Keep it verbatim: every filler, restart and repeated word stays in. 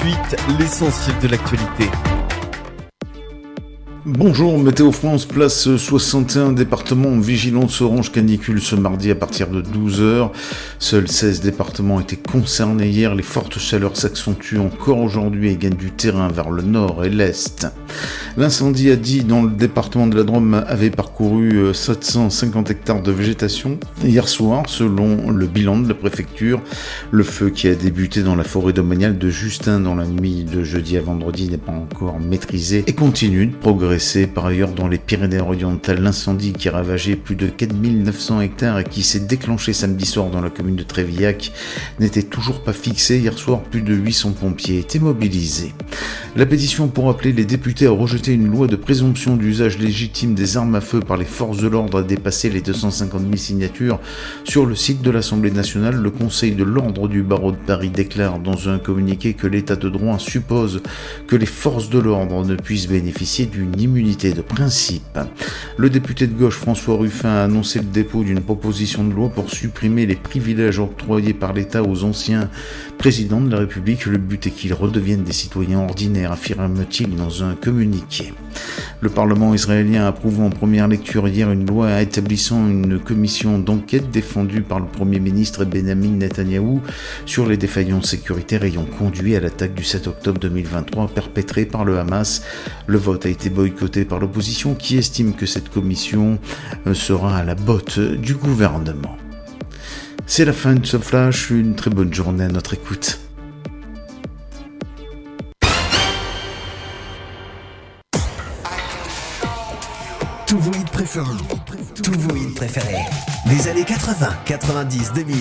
suite, l'essentiel de l'actualité. Bonjour, Météo France place soixante et un départements en vigilance orange canicule ce mardi à partir de douze heures. Seuls seize départements étaient concernés hier. Les fortes chaleurs s'accentuent encore aujourd'hui et gagnent du terrain vers le nord et l'est. L'incendie à Die dans le département de la Drôme avait parcouru sept cent cinquante hectares de végétation. Hier soir, selon le bilan de la préfecture, le feu qui a débuté dans la forêt domaniale de Justin dans la nuit de jeudi à vendredi n'est pas encore maîtrisé et continue de progresser. Par ailleurs, dans les Pyrénées-Orientales, l'incendie qui ravageait plus de quatre mille neuf cents hectares et qui s'est déclenché samedi soir dans la commune de Trévillac n'était toujours pas fixé. Hier soir, plus de huit cents pompiers étaient mobilisés. La pétition pour appeler les députés à rejeter une loi de présomption d'usage légitime des armes à feu par les forces de l'ordre a dépassé les deux cent cinquante mille signatures. Sur le site de l'Assemblée nationale, le Conseil de l'ordre du barreau de Paris déclare dans un communiqué que l'état de droit suppose que les forces de l'ordre ne puissent bénéficier d'une immunité de principe. Le député de gauche François Ruffin a annoncé le dépôt d'une proposition de loi pour supprimer les privilèges octroyés par l'État aux anciens présidents de la République. Le but est qu'ils redeviennent des citoyens ordinaires, affirme-t-il dans un communiqué. Le Parlement israélien a approuvé en première lecture hier une loi établissant une commission d'enquête défendue par le Premier ministre Benjamin Netanyahou sur les défaillances sécuritaires ayant conduit à l'attaque du sept octobre deux mille vingt-trois perpétrée par le Hamas. Le vote a été boycotté par l'opposition qui estime que cette commission sera à la botte du gouvernement. C'est la fin de ce flash, une très bonne journée à notre écoute. Tous vos hits préférés, tous vos hits préférés, des années quatre-vingts, quatre-vingt-dix, deux mille.